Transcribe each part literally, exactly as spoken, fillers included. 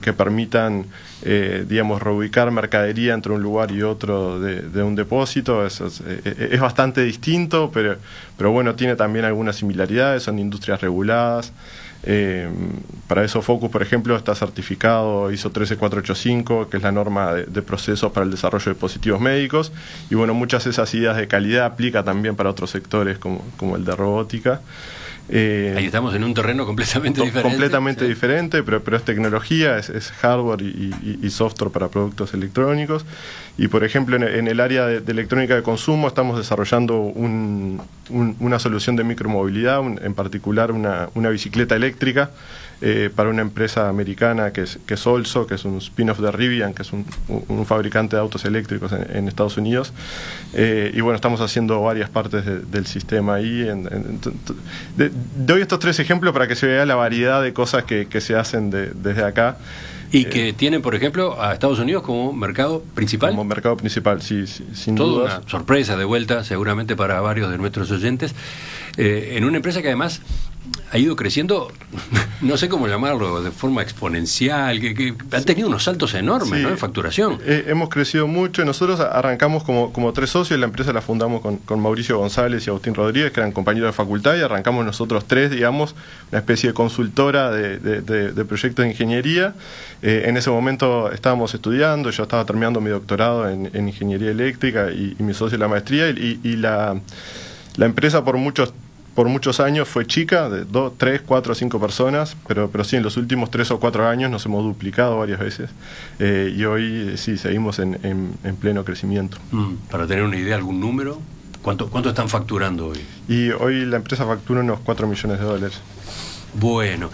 que permitan, eh, digamos, reubicar mercadería entre un lugar y otro de, de un depósito. Es, es, es bastante distinto, pero, pero bueno, tiene también algunas similaridades, son industrias reguladas. Eh, para eso Focus, por ejemplo, está certificado I S O trece mil cuatrocientos ochenta y cinco, que es la norma de, de procesos para el desarrollo de dispositivos médicos, y bueno, muchas de esas ideas de calidad aplica también para otros sectores como, como el de robótica. Eh, Ahí estamos en un terreno completamente diferente. Completamente sí. diferente, pero, pero es tecnología, es, es hardware y, y, y software para productos electrónicos. Y por ejemplo, en, en el área de, de electrónica de consumo estamos desarrollando un, un, una solución de micromovilidad, un, en particular una, una bicicleta eléctrica eh, para una empresa americana que es, que es Olso, que es un spin-off de Rivian, que es un, un fabricante de autos eléctricos en, en Estados Unidos. Eh, y bueno, estamos haciendo varias partes de, del sistema ahí. En, en, de, doy estos tres ejemplos para que se vea la variedad de cosas que, que se hacen de, desde acá. Y que eh, tienen, por ejemplo, a Estados Unidos como mercado principal. Como mercado principal, sí, sí sin Toda dudas. Una sorpresa de vuelta, seguramente para varios de nuestros oyentes, eh, en una empresa que además ha ido creciendo, no sé cómo llamarlo, de forma exponencial, que, que han tenido unos saltos enormes, sí, ¿no?, en facturación. Eh, hemos crecido mucho. Nosotros arrancamos como, como tres socios. La empresa la fundamos con, con Mauricio González y Agustín Rodríguez, que eran compañeros de facultad, y arrancamos nosotros tres, digamos, una especie de consultora de, de, de, de proyectos de ingeniería. Eh, en ese momento estábamos estudiando, yo estaba terminando mi doctorado en, en ingeniería eléctrica y, y mi socio la maestría, y, y la, la empresa por muchos por muchos años fue chica, de dos, tres, cuatro, cinco personas, pero, pero sí, en los últimos tres o cuatro años nos hemos duplicado varias veces, eh, y hoy sí, seguimos en, en, en pleno crecimiento. Mm, para tener una idea, ¿algún número? ¿Cuánto, ¿Cuánto están facturando hoy? Y hoy la empresa factura unos cuatro millones de dólares. Bueno,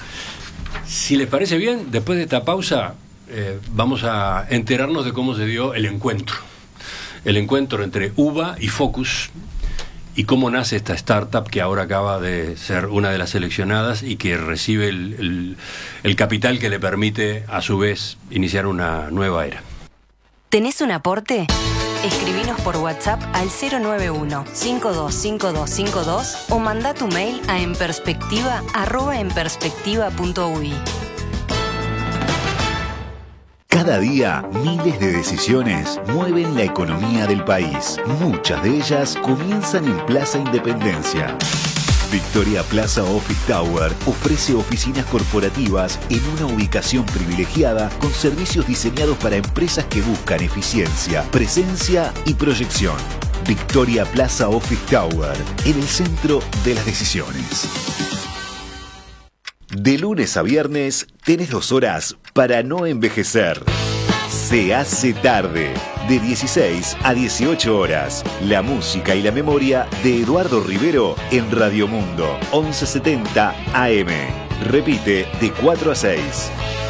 si les parece bien, después de esta pausa, eh, vamos a enterarnos de cómo se dio el encuentro. El encuentro entre Uva y Focus, y cómo nace esta startup que ahora acaba de ser una de las seleccionadas y que recibe el, el, el capital que le permite, a su vez, iniciar una nueva era. ¿Tenés un aporte? Escribinos por WhatsApp al cero nueve uno, cinco dos cinco dos cinco dos o mandá tu mail a enperspectiva arroba enperspectiva punto u i. Cada día, miles de decisiones mueven la economía del país. Muchas de ellas comienzan en Plaza Independencia. Victoria Plaza Office Tower ofrece oficinas corporativas en una ubicación privilegiada con servicios diseñados para empresas que buscan eficiencia, presencia y proyección. Victoria Plaza Office Tower, en el centro de las decisiones. De lunes a viernes, tenés dos horas para no envejecer. Se hace tarde, de dieciséis a dieciocho horas. La música y la memoria de Eduardo Rivero en Radio Mundo, once setenta A M. Repite, de cuatro a seis.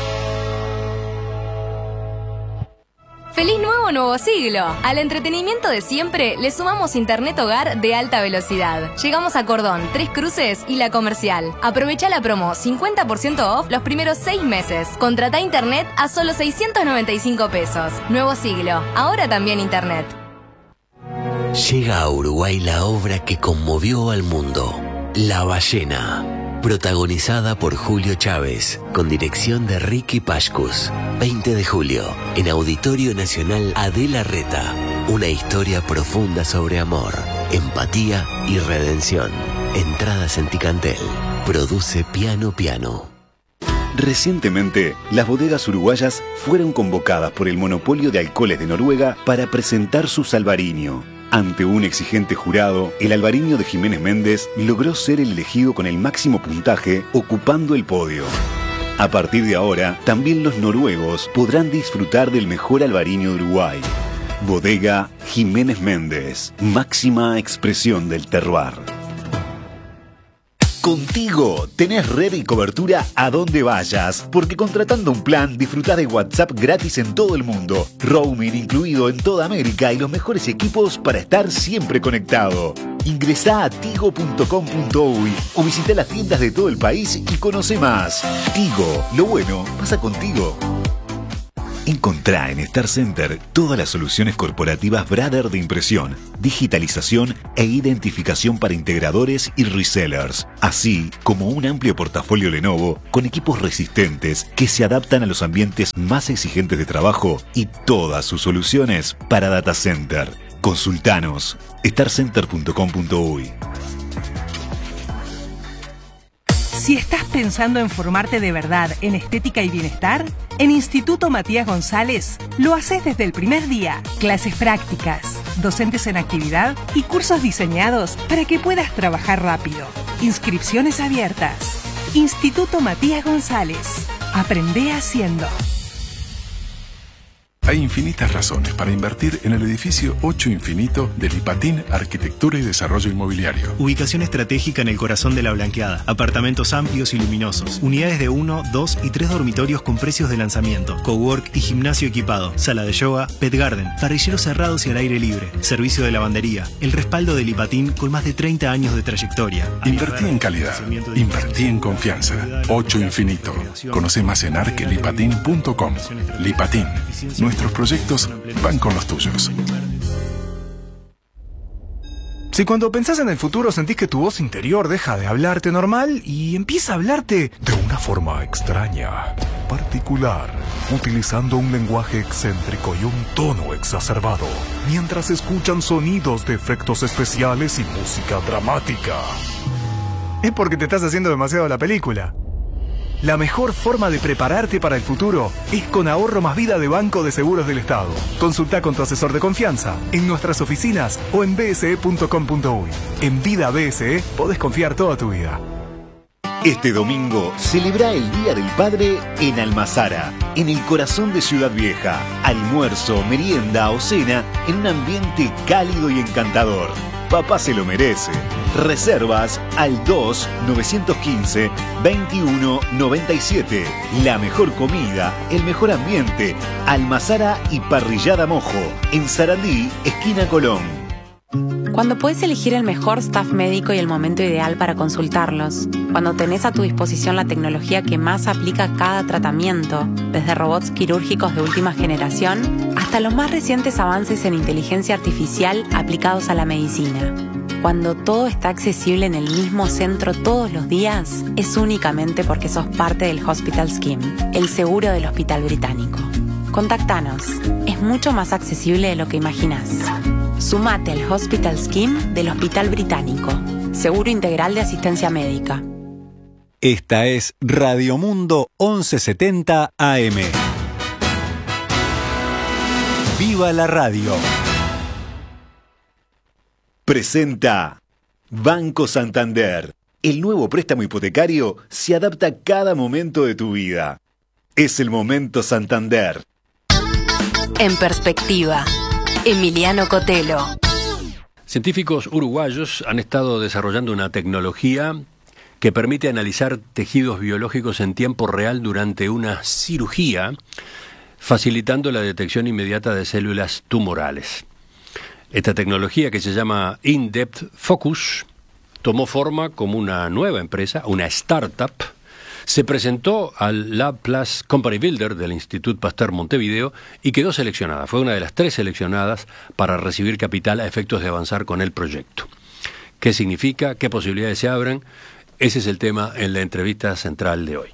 ¡Feliz nuevo nuevo siglo! Al entretenimiento de siempre le sumamos internet hogar de alta velocidad. Llegamos a Cordón, Tres Cruces y La Comercial. Aprovecha la promo cincuenta por ciento off los primeros seis meses. Contratá internet a solo seiscientos noventa y cinco pesos. Nuevo siglo, ahora también internet. Llega a Uruguay la obra que conmovió al mundo, La Ballena. Protagonizada por Julio Chávez, con dirección de Ricky Pashkus. veinte de julio, en Auditorio Nacional Adela Reta. Una historia profunda sobre amor, empatía y redención. Entradas en Ticantel. Produce Piano Piano. Recientemente, las bodegas uruguayas fueron convocadas por el monopolio de alcoholes de Noruega para presentar su Salvarinho. Ante un exigente jurado, el albariño de Jiménez Méndez logró ser el elegido con el máximo puntaje, ocupando el podio. A partir de ahora, también los noruegos podrán disfrutar del mejor albariño de Uruguay. Bodega Jiménez Méndez, máxima expresión del terroir. Contigo tenés red y cobertura a donde vayas, porque contratando un plan disfrutás de WhatsApp gratis en todo el mundo, roaming incluido en toda América y los mejores equipos para estar siempre conectado. Ingresá a tigo punto com punto u y o visita las tiendas de todo el país y conoce más. Tigo, lo bueno pasa contigo. Encontrá en Star Center todas las soluciones corporativas Brother de impresión, digitalización e identificación para integradores y resellers, así como un amplio portafolio Lenovo con equipos resistentes que se adaptan a los ambientes más exigentes de trabajo y todas sus soluciones para data center. Consultanos star center punto com punto uy. Si estás pensando en formarte de verdad en estética y bienestar, en Instituto Matías González lo haces desde el primer día. Clases prácticas, docentes en actividad y cursos diseñados para que puedas trabajar rápido. Inscripciones abiertas. Instituto Matías González. Aprende haciendo. Hay infinitas razones para invertir en el edificio ocho Infinito de Lipatín Arquitectura y Desarrollo Inmobiliario. Ubicación estratégica en el corazón de la Blanqueada. Apartamentos amplios y luminosos. Unidades de uno, dos y tres dormitorios con precios de lanzamiento. Cowork y gimnasio equipado. Sala de yoga, pet garden. Parrilleros cerrados y al aire libre. Servicio de lavandería. El respaldo de Lipatín con más de treinta años de trayectoria. Invertí en calidad. Invertí en confianza. ocho Infinito. Conoce más en arquelipatín punto com. Lipatín. Nuestros proyectos van con los tuyos. Si cuando pensás en el futuro sentís que tu voz interior deja de hablarte normal y empieza a hablarte de una forma extraña, particular, utilizando un lenguaje excéntrico y un tono exacerbado, mientras escuchan sonidos de efectos especiales y música dramática, es porque te estás haciendo demasiado la película. La mejor forma de prepararte para el futuro es con Ahorro Más Vida de Banco de Seguros del Estado. Consulta con tu asesor de confianza en nuestras oficinas o en b s e punto com punto uy. En Vida B S E podés confiar toda tu vida. Este domingo celebra el Día del Padre en Almazara, en el corazón de Ciudad Vieja. Almuerzo, merienda o cena en un ambiente cálido y encantador. Papá se lo merece. Reservas al dos nueve uno cinco, veintiuno noventa y siete. La mejor comida, el mejor ambiente. Almazara y Parrillada Mojo, en Sarandí, esquina Colón. Cuando puedes elegir el mejor staff médico y el momento ideal para consultarlos. Cuando tenés a tu disposición la tecnología que más aplica a cada tratamiento, desde robots quirúrgicos de última generación hasta los más recientes avances en inteligencia artificial aplicados a la medicina. Cuando todo está accesible en el mismo centro todos los días, es únicamente porque sos parte del Hospital Scheme, el seguro del Hospital Británico. Contactanos. Es mucho más accesible de lo que imaginás. Sumate al Hospital Scheme del Hospital Británico. Seguro integral de asistencia médica. Esta es Radio Mundo once setenta A M. ¡Viva la radio! Presenta Banco Santander. El nuevo préstamo hipotecario se adapta a cada momento de tu vida. Es el momento Santander. En perspectiva, Emiliano Cotelo. Científicos uruguayos han estado desarrollando una tecnología que permite analizar tejidos biológicos en tiempo real durante una cirugía, facilitando la detección inmediata de células tumorales. Esta tecnología, que se llama In-Depth Focus, tomó forma como una nueva empresa, una startup. Se presentó al Lab Plus Company Builder del Instituto Pasteur Montevideo y quedó seleccionada. Fue una de las tres seleccionadas para recibir capital a efectos de avanzar con el proyecto. ¿Qué significa? ¿Qué posibilidades se abren? Ese es el tema en la entrevista central de hoy.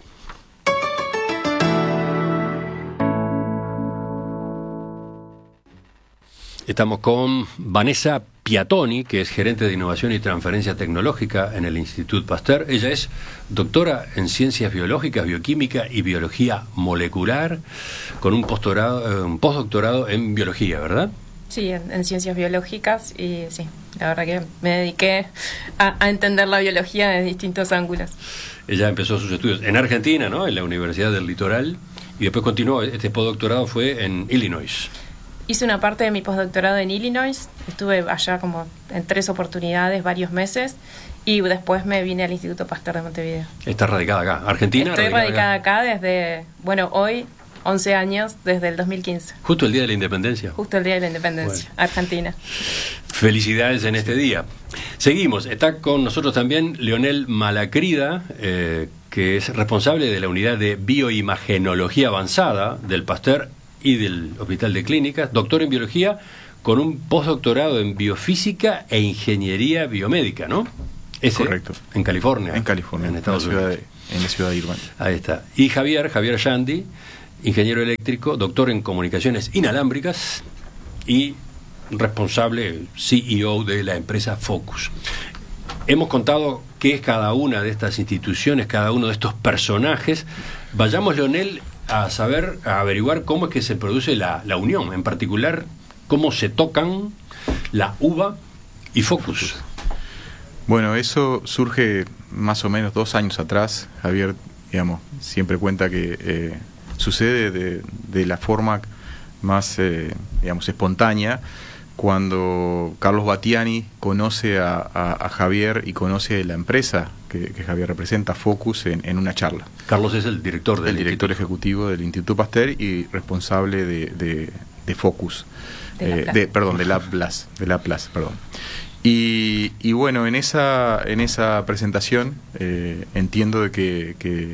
Estamos con Vanessa Piatoni, que es gerente de innovación y transferencia tecnológica en el Instituto Pasteur. Ella es doctora en ciencias biológicas, bioquímica y biología molecular, con un postdoctorado, un postdoctorado en biología, ¿verdad? Sí, en, en ciencias biológicas, y sí, la verdad que me dediqué a, a entender la biología desde distintos ángulos. Ella empezó sus estudios en Argentina, ¿no?, en la Universidad del Litoral, y después continuó. Este postdoctorado fue en Illinois. Hice una parte de mi postdoctorado en Illinois, estuve allá como en tres oportunidades, varios meses, y después me vine al Instituto Pasteur de Montevideo. ¿Estás radicada acá? ¿Argentina? Estoy radicada acá? acá desde, bueno, hoy, once años, desde el dos mil quince. Justo el día de la independencia. Justo el día de la independencia, bueno. Argentina. Felicidades en este día. Seguimos, está con nosotros también Leonel Malacrida, eh, que es responsable de la unidad de bioimagenología avanzada del Pasteur y del Hospital de Clínicas, doctor en biología con un postdoctorado en biofísica e ingeniería biomédica, ¿no? Ese, correcto. En California. En California, en Estados en la Unidos. Ciudad de, en la ciudad de Irvine. Ahí está. Y Javier, Javier Yandi, ingeniero eléctrico, doctor en comunicaciones inalámbricas y responsable, C E O de la empresa Focus. Hemos contado qué es cada una de estas instituciones, cada uno de estos personajes. Vayamos, Leonel, a saber, a averiguar cómo es que se produce la, la unión, en particular, cómo se tocan la uva y Focus. Bueno, eso surge más o menos dos años atrás. Javier, digamos, siempre cuenta que eh, sucede de, de la forma más, eh, digamos, espontánea, cuando Carlos Battiani conoce a, a, a Javier y conoce la empresa que, que Javier representa, Focus, en, en una charla. Carlos es el director del el director instituto. ejecutivo del Instituto Pasteur y responsable de, de, de Focus, de, eh, de perdón, de Lablas, de Lablas, perdón. Y, y bueno, en esa en esa presentación eh, entiendo de que, que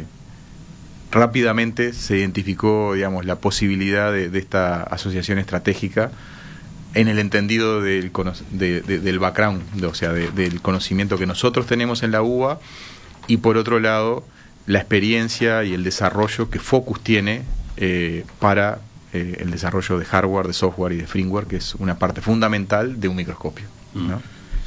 rápidamente se identificó, digamos, la posibilidad de, de esta asociación estratégica en el entendido del, de, de, del background, de, o sea, de, del conocimiento que nosotros tenemos en la U B A, y por otro lado, la experiencia y el desarrollo que Focus tiene eh, para eh, el desarrollo de hardware, de software y de firmware, que es una parte fundamental de un microscopio, ¿no?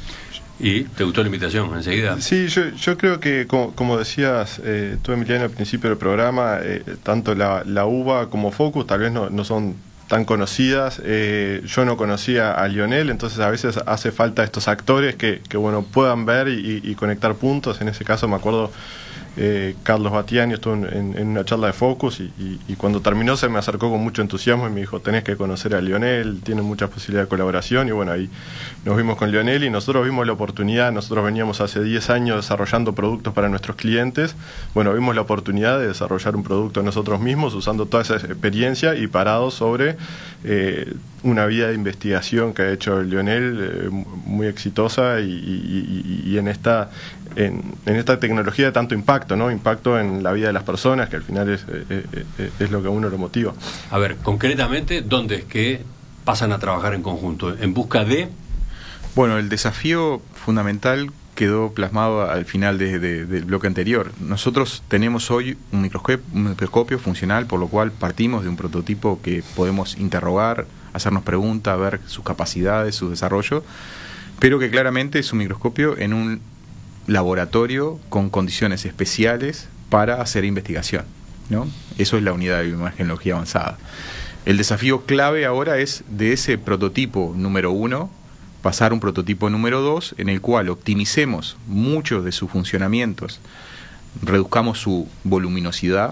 ¿Y te gustó la invitación enseguida? Sí, yo, yo creo que, como, como decías eh, tú, Emiliano, al principio del programa, eh, tanto la, la U B A como Focus tal vez no, no son tan conocidas. Eh, yo no conocía a Lionel, entonces a veces hace falta estos actores que, que bueno, puedan ver y, y conectar puntos. En ese caso me acuerdo, eh, Carlos Battiani estuvo en, en una charla de Focus y, y, y cuando terminó se me acercó con mucho entusiasmo y me dijo: tenés que conocer a Lionel, tiene muchas posibilidades de colaboración. Y bueno, ahí nos vimos con Lionel y nosotros vimos la oportunidad. Nosotros veníamos hace diez años desarrollando productos para nuestros clientes. Bueno, vimos la oportunidad de desarrollar un producto nosotros mismos usando toda esa experiencia y parados sobre eh, una vía de investigación que ha hecho Lionel eh, muy exitosa y, y, y, y en esta en, en esta tecnología de tanto impacto, ¿no? Impacto en la vida de las personas, que al final es, eh, eh, es lo que a uno lo motiva. A ver, concretamente, ¿dónde es que pasan a trabajar en conjunto? ¿En busca de...? Bueno, el desafío fundamental quedó plasmado al final de, de, del bloque anterior. Nosotros tenemos hoy un microscopio, un microscopio funcional, por lo cual partimos de un prototipo que podemos interrogar, hacernos preguntas, ver sus capacidades, su desarrollo, pero que claramente es un microscopio en un laboratorio con condiciones especiales para hacer investigación, ¿no? Eso es la unidad de bioimagenología avanzada. El desafío clave ahora es de ese prototipo número uno pasar a un prototipo número dos, en el cual optimicemos muchos de sus funcionamientos, reduzcamos su voluminosidad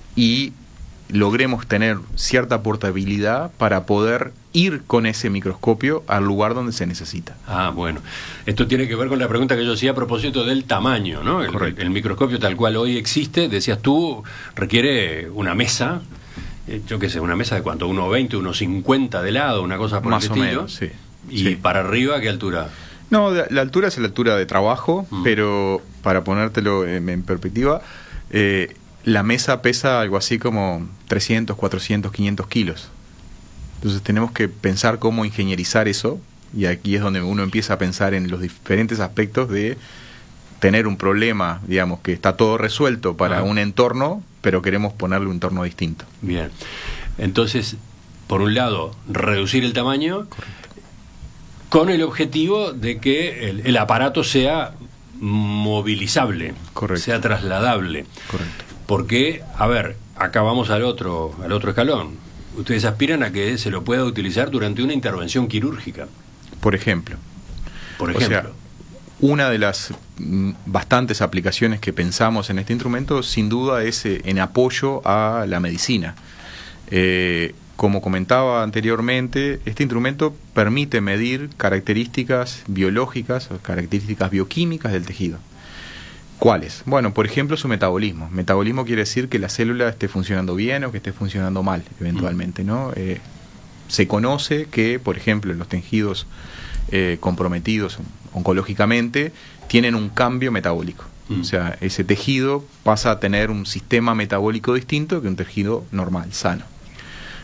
y logremos tener cierta portabilidad para poder ir con ese microscopio al lugar donde se necesita. Ah, bueno. Esto tiene que ver con la pregunta que yo hacía a propósito del tamaño, ¿no? El, el microscopio tal cual hoy existe, decías tú, requiere una mesa, eh, yo qué sé, una mesa de cuánto, uno veinte, uno cincuenta de lado, una cosa por Más el o estilo. menos, sí. ¿Y sí. para arriba qué altura? No, la altura es la altura de trabajo, mm. pero para ponértelo en, en perspectiva, eh, la mesa pesa algo así como trescientos, cuatrocientos, quinientos kilos. Entonces tenemos que pensar cómo ingenierizar eso, y aquí es donde uno empieza a pensar en los diferentes aspectos de tener un problema, digamos, que está todo resuelto para ah. un entorno, pero queremos ponerle un entorno distinto. Bien. Entonces, por un lado, reducir el tamaño. Correcto. Con el objetivo de que el, el aparato sea movilizable, correcto, sea trasladable. Correcto. Porque, a ver, acá vamos al otro, al otro escalón. Ustedes aspiran a que se lo pueda utilizar durante una intervención quirúrgica. Por ejemplo. Por ejemplo. O sea, una de las mm, bastantes aplicaciones que pensamos en este instrumento, sin duda, es eh, en apoyo a la medicina. Eh, Como comentaba anteriormente, este instrumento permite medir características biológicas o características bioquímicas del tejido. ¿Cuáles? Bueno, por ejemplo, su metabolismo. Metabolismo quiere decir que la célula esté funcionando bien o que esté funcionando mal, eventualmente, ¿no? Eh, se conoce que, por ejemplo, los tejidos eh, comprometidos oncológicamente tienen un cambio metabólico. Mm. O sea, ese tejido pasa a tener un sistema metabólico distinto que un tejido normal, sano.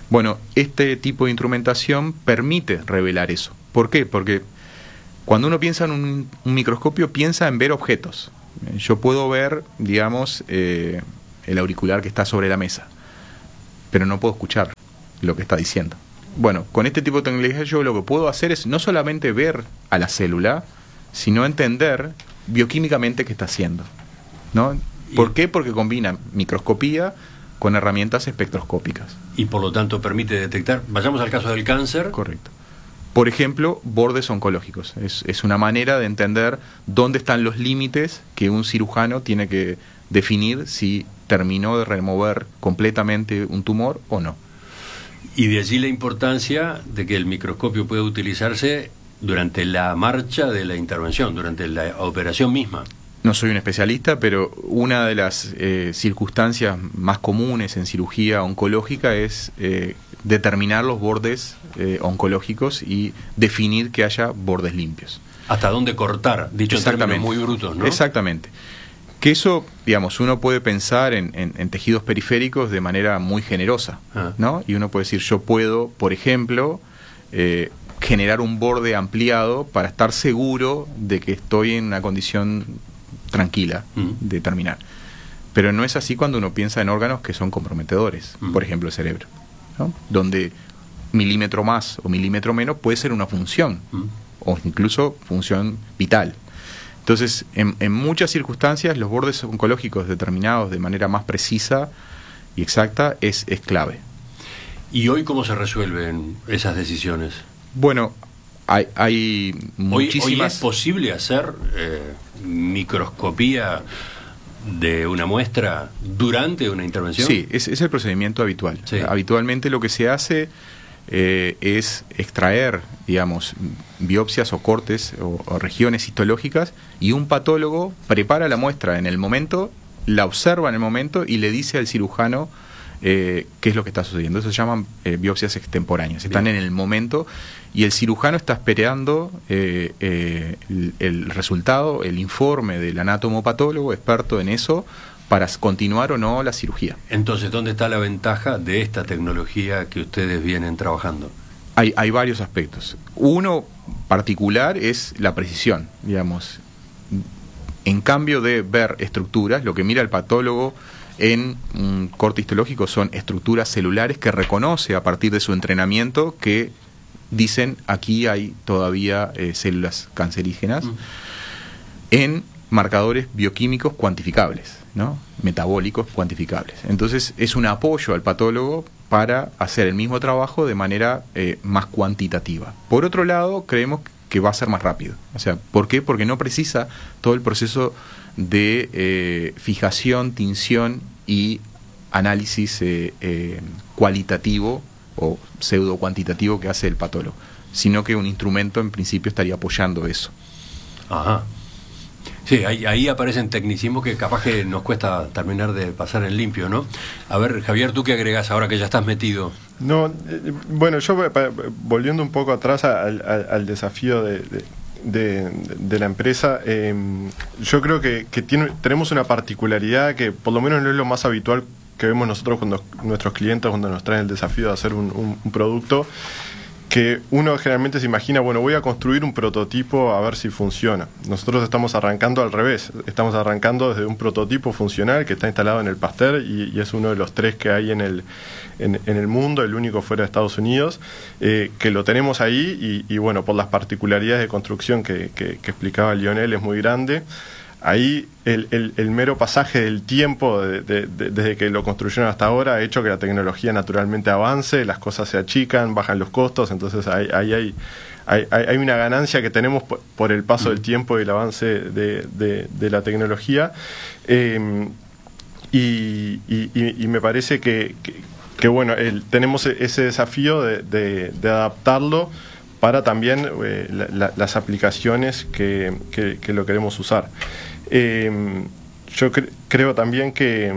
Bueno, este tipo de instrumentación permite revelar eso. ¿Por qué? Porque cuando uno piensa en un, un microscopio, piensa en ver objetos. Yo puedo ver, digamos, eh, el auricular que está sobre la mesa, pero no puedo escuchar lo que está diciendo. Bueno, con este tipo de tecnología yo lo que puedo hacer es no solamente ver a la célula, sino entender bioquímicamente qué está haciendo, ¿no? ¿Por qué? Porque combina microscopía con herramientas espectroscópicas. Y por lo tanto permite detectar, vayamos al caso del cáncer. Correcto. Por ejemplo, bordes oncológicos. Es, es una manera de entender dónde están los límites que un cirujano tiene que definir si terminó de remover completamente un tumor o no. Y de allí la importancia de que el microscopio pueda utilizarse durante la marcha de la intervención, durante la operación misma. No soy un especialista, pero una de las eh, circunstancias más comunes en cirugía oncológica es eh, determinar los bordes eh, oncológicos y definir que haya bordes limpios. ¿Hasta dónde cortar? Dicho en términos muy brutos, ¿no? Exactamente. Que eso, digamos, uno puede pensar en, en, en tejidos periféricos de manera muy generosa, ah. ¿no? Y uno puede decir, yo puedo, por ejemplo, eh, generar un borde ampliado para estar seguro de que estoy en una condición tranquila mm. de terminar. Pero no es así cuando uno piensa en órganos que son comprometedores, mm. por ejemplo el cerebro, ¿no? Donde milímetro más o milímetro menos puede ser una función, mm. o incluso función vital. Entonces, en, en muchas circunstancias, los bordes oncológicos determinados de manera más precisa y exacta es, es clave. ¿Y hoy cómo se resuelven esas decisiones? Bueno, hay, hay muchísimas... Hoy, hoy es posible hacer eh, microscopía de una muestra durante una intervención. Sí, es, es el procedimiento habitual. Sí. Habitualmente lo que se hace eh, es extraer, digamos, biopsias o cortes o, o regiones histológicas, y un patólogo prepara la muestra en el momento, la observa en el momento y le dice al cirujano eh, qué es lo que está sucediendo. Eso se llaman eh, biopsias extemporáneas. Están Bien. en el momento y el cirujano está esperando eh, eh, el, el resultado, el informe del anatomopatólogo experto en eso, para continuar o no la cirugía. Entonces, ¿dónde está la ventaja de esta tecnología que ustedes vienen trabajando? Hay, hay varios aspectos. Uno particular es la precisión, digamos. En cambio de ver estructuras, lo que mira el patólogo en un corte histológico son estructuras celulares que reconoce a partir de su entrenamiento que dicen aquí hay todavía eh, células cancerígenas, mm. en marcadores bioquímicos cuantificables, ¿no? Metabólicos cuantificables. Entonces es un apoyo al patólogo para hacer el mismo trabajo de manera eh, más cuantitativa. Por otro lado, creemos que va a ser más rápido. O sea, ¿por qué? Porque no precisa todo el proceso de eh, fijación, tinción y análisis eh, eh, cualitativo o pseudo cuantitativo que hace el patólogo, sino que un instrumento en principio estaría apoyando eso. Ajá. Sí, ahí, ahí aparecen tecnicismos que capaz que nos cuesta terminar de pasar en limpio, ¿no? A ver, Javier, ¿tú qué agregás ahora que ya estás metido? No, eh, bueno, yo pa, volviendo un poco atrás al, al, al desafío de, de, de, de la empresa, eh, yo creo que, que tiene, tenemos una particularidad que por lo menos no es lo más habitual que vemos nosotros cuando nuestros clientes cuando nos traen el desafío de hacer un, un, un producto, que uno generalmente se imagina, bueno, voy a construir un prototipo a ver si funciona. Nosotros estamos arrancando al revés, estamos arrancando desde un prototipo funcional que está instalado en el Pasteur y, y es uno de los tres que hay en el, en, en el mundo, el único fuera de Estados Unidos, eh, que lo tenemos ahí y, y bueno, por las particularidades de construcción que, que, que explicaba Lionel es muy grande. Ahí el, el, el mero pasaje del tiempo de, de, de, desde que lo construyeron hasta ahora ha hecho que la tecnología naturalmente avance, las cosas se achican, bajan los costos, entonces ahí hay, hay, hay, hay una ganancia que tenemos por, por el paso del tiempo y el avance de, de, de la tecnología. Eh, y, y, y me parece que, que, que bueno, el, tenemos ese desafío de, de, de adaptarlo para también eh, la, la, las aplicaciones que, que, que lo queremos usar. Eh, yo cre creo también que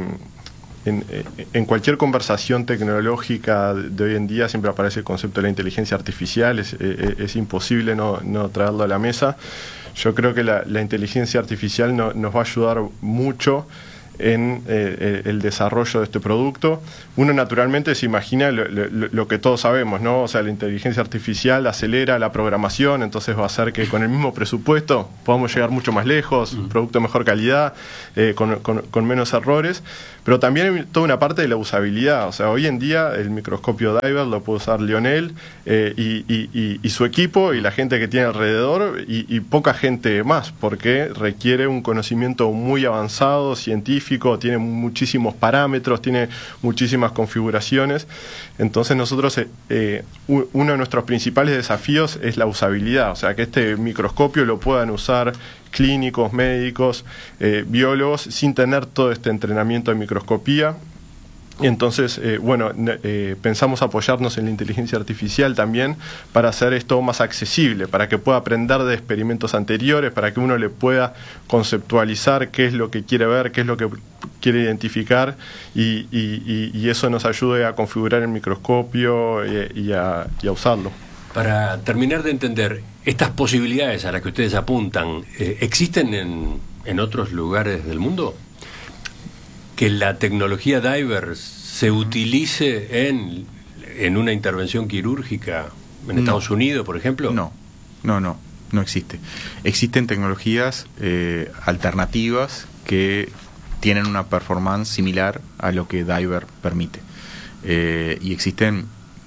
en, en cualquier conversación tecnológica de hoy en día siempre aparece el concepto de la inteligencia artificial, es, es, es imposible no, no traerlo a la mesa. Yo creo que la, la inteligencia artificial no, nos va a ayudar mucho en eh, el desarrollo de este producto. Uno naturalmente se imagina lo, lo, lo que todos sabemos, ¿no? O sea, la inteligencia artificial acelera la programación, entonces va a hacer que con el mismo presupuesto podamos llegar mucho más lejos, un producto de mejor calidad, eh, con, con, con menos errores, pero también hay toda una parte de la usabilidad. O sea, hoy en día el microscopio Diver lo puede usar Lionel eh, y, y, y, y su equipo y la gente que tiene alrededor y, y poca gente más, porque requiere un conocimiento muy avanzado, científico, tiene muchísimos parámetros, tiene muchísimas configuraciones. Entonces nosotros, eh, eh, uno de nuestros principales desafíos es la usabilidad, o sea, que este microscopio lo puedan usar clínicos, médicos, eh, biólogos, sin tener todo este entrenamiento de microscopía. Entonces, eh, bueno, eh, pensamos apoyarnos en la inteligencia artificial también para hacer esto más accesible, para que pueda aprender de experimentos anteriores, para que uno le pueda conceptualizar qué es lo que quiere ver, qué es lo que quiere identificar y, y, y eso nos ayude a configurar el microscopio y, y, a, y a usarlo. Para terminar de entender, estas posibilidades a las que ustedes apuntan, eh, ¿existen en, en otros lugares del mundo? ¿Que la tecnología Diver se utilice en, en una intervención quirúrgica en no. Estados Unidos, por ejemplo? No, no, no, no existe. Existen tecnologías eh, alternativas que tienen una performance similar a lo que Diver permite. Eh, y existen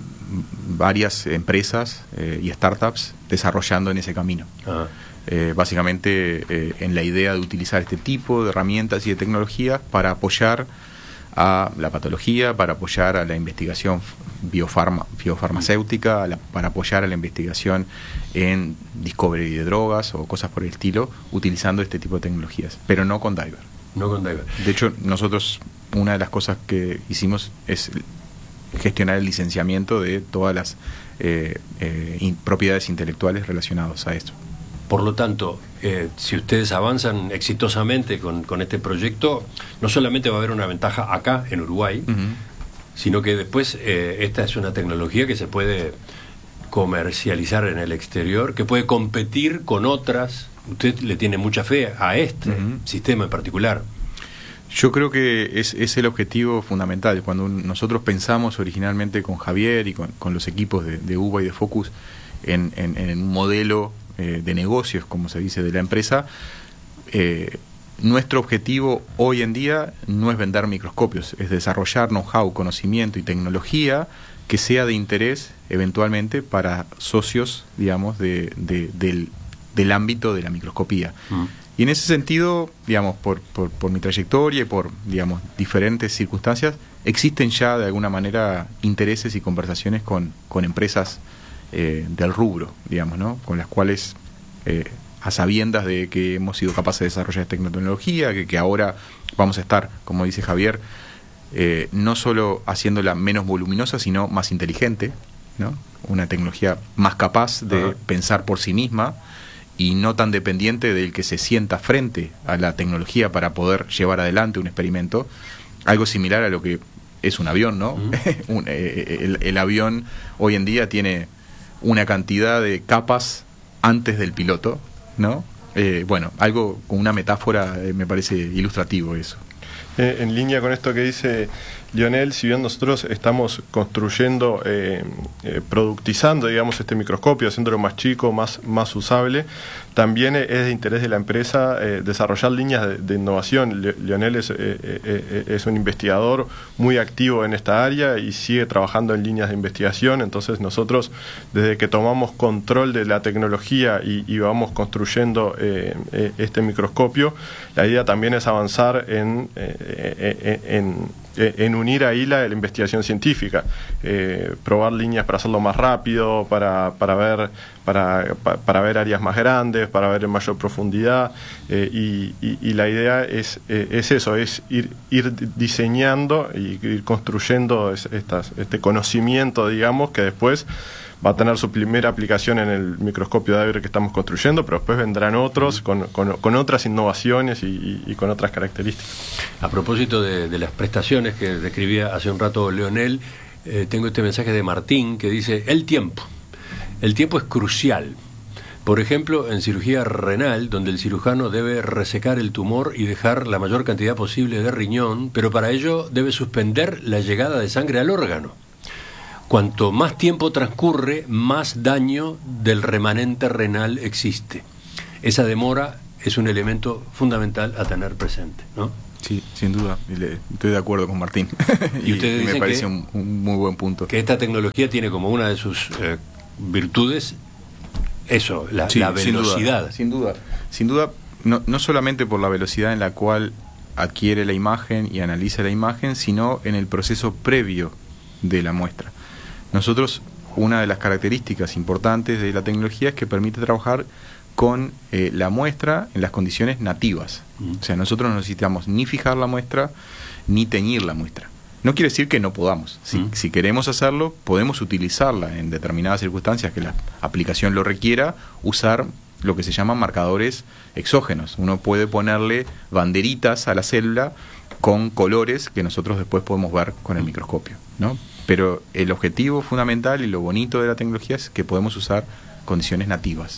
varias empresas eh, y startups desarrollando en ese camino. Ah. Eh, básicamente eh, en la idea de utilizar este tipo de herramientas y de tecnologías para apoyar a la patología, para apoyar a la investigación biofarma, biofarmacéutica, a la, para apoyar a la investigación en discovery de drogas o cosas por el estilo, utilizando este tipo de tecnologías, pero no con Diver. No con Diver. De hecho, nosotros, una de las cosas que hicimos es gestionar el licenciamiento de todas las eh, eh, in, propiedades intelectuales relacionadas a esto. Por lo tanto, eh, si ustedes avanzan exitosamente con, con este proyecto, no solamente va a haber una ventaja acá, en Uruguay, uh-huh. sino que después eh, esta es una tecnología que se puede comercializar en el exterior, que puede competir con otras. Usted le tiene mucha fe a este uh-huh. sistema en particular. Yo creo que es, es el objetivo fundamental. Cuando nosotros pensamos originalmente con Javier y con, con los equipos de, de UBA y de Focus en, en, en un modelo eh, de negocios, como se dice, de la empresa, eh, nuestro objetivo hoy en día no es vender microscopios, es desarrollar know-how, conocimiento y tecnología que sea de interés eventualmente para socios, digamos, de, de, del, del ámbito de la microscopía. Mm. Y en ese sentido, digamos, por, por, por mi trayectoria y por, digamos, diferentes circunstancias, existen ya de alguna manera intereses y conversaciones con, con empresas eh, del rubro, digamos, ¿no? Con las cuales, eh, a sabiendas de que hemos sido capaces de desarrollar esta tecnología, que, que ahora vamos a estar, como dice Javier, eh, no solo haciéndola menos voluminosa, sino más inteligente, ¿no? Una tecnología más capaz de uh-huh. pensar por sí misma, y no tan dependiente del que se sienta frente a la tecnología para poder llevar adelante un experimento, algo similar a lo que es un avión, ¿no? Uh-huh. un, eh, el, el avión hoy en día tiene una cantidad de capas antes del piloto, ¿no? Eh, bueno, algo con una metáfora eh, me parece ilustrativo eso. Eh, en línea con esto que dice Lionel, si bien nosotros estamos construyendo, eh, eh, productizando, digamos, este microscopio, haciéndolo más chico, más, más usable, también es de interés de la empresa eh, desarrollar líneas de, de innovación. Le, Lionel es, eh, eh, es un investigador muy activo en esta área y sigue trabajando en líneas de investigación. Entonces nosotros, desde que tomamos control de la tecnología y, y vamos construyendo eh, eh, este microscopio, la idea también es avanzar en, eh, en, en, en unir ahí la, la investigación científica, eh, probar líneas para hacerlo más rápido, para, para ver para, para, para ver áreas más grandes, para ver en mayor profundidad, eh, y, y, y la idea es, eh, es eso, es ir, ir diseñando y ir construyendo es, estas, este conocimiento, digamos, que después va a tener su primera aplicación en el microscopio Diver que estamos construyendo, pero después vendrán otros con, con, con otras innovaciones y, y, y con otras características. A propósito de, de las prestaciones que describía hace un rato Leonel, eh, tengo este mensaje de Martín que dice: el tiempo. El tiempo es crucial. Por ejemplo, en cirugía renal, donde el cirujano debe resecar el tumor y dejar la mayor cantidad posible de riñón, pero para ello debe suspender la llegada de sangre al órgano. Cuanto más tiempo transcurre, más daño del remanente renal existe. Esa demora es un elemento fundamental a tener presente, ¿no? Sí, sin duda. Estoy de acuerdo con Martín. Y, ustedes y me dicen parece que, un, un muy buen punto. Que esta tecnología tiene como una de sus eh, virtudes eso, la, sí, la velocidad. Sin duda, sin duda, sin duda no, no solamente por la velocidad en la cual adquiere la imagen y analiza la imagen, sino en el proceso previo de la muestra. Nosotros, una de las características importantes de la tecnología es que permite trabajar con eh, la muestra en las condiciones nativas. Mm. O sea, nosotros no necesitamos ni fijar la muestra, ni teñir la muestra. No quiere decir que no podamos. Si, mm. si queremos hacerlo, podemos utilizarla en determinadas circunstancias que la aplicación lo requiera, usar lo que se llaman marcadores exógenos. Uno puede ponerle banderitas a la célula con colores que nosotros después podemos ver con el microscopio, ¿no? Pero el objetivo fundamental y lo bonito de la tecnología es que podemos usar condiciones nativas.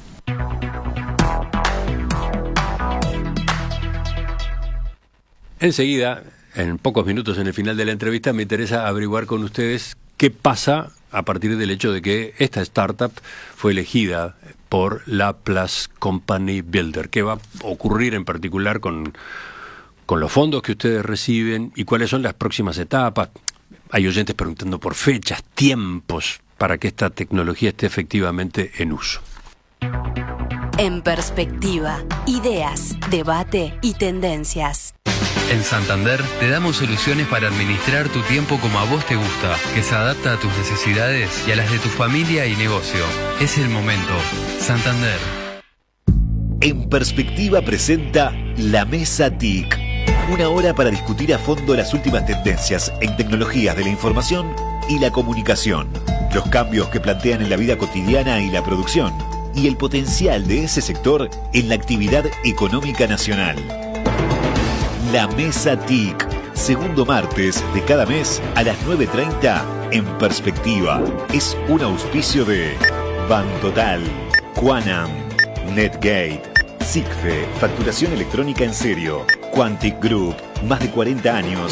Enseguida, en pocos minutos en el final de la entrevista, me interesa averiguar con ustedes qué pasa a partir del hecho de que esta startup fue elegida por Laplace Company Builder. ¿Qué va a ocurrir en particular con, con los fondos que ustedes reciben y cuáles son las próximas etapas? Hay oyentes preguntando por fechas, tiempos, para que esta tecnología esté efectivamente en uso. En Perspectiva, ideas, debate y tendencias. En Santander te damos soluciones para administrar tu tiempo como a vos te gusta, que se adapta a tus necesidades y a las de tu familia y negocio. Es el momento. Santander. En Perspectiva presenta La Mesa T I C. Una hora para discutir a fondo las últimas tendencias en tecnologías de la información y la comunicación, los cambios que plantean en la vida cotidiana y la producción, y el potencial de ese sector en la actividad económica nacional. La Mesa T I C, segundo martes de cada mes a las nueve treinta en Perspectiva. Es un auspicio de Bantotal, Quanam, Netgate, SIGFE, facturación electrónica en serio, Quantic Group, más de cuarenta años